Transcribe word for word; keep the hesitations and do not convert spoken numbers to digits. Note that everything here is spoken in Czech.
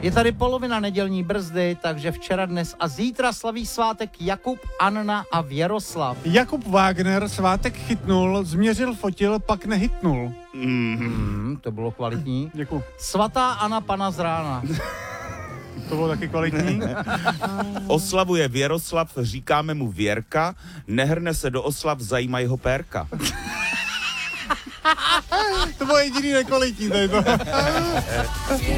Je tady polovina nedělní brzdy, takže včera, dnes a zítra slaví svátek Jakub, Anna a Věroslav. Jakub Wagner svátek chytnul, změřil, fotil, pak nehytnul. Mm, to bylo kvalitní. Děkuju. Svatá Anna Pana z rána. To bylo taky kvalitní. Oslavuje Věroslav, říkáme mu Věrka, nehrne se do oslav, zajímají ho pérka. To bylo jediný nekvalitní tady to.